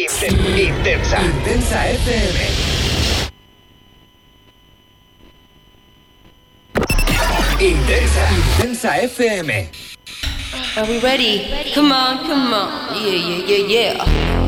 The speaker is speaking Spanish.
Intensa. Intensa FM. Intensa FM. Are we ready? Come on, come on. Yeah, yeah, yeah, yeah.